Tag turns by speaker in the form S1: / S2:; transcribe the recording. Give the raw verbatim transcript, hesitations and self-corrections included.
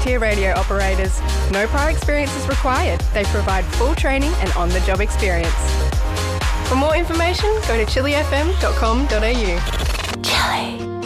S1: tier radio operators. No prior experience is required. They provide full training and on-the-job experience. For more information, go to chili f m dot com dot a u. Chili.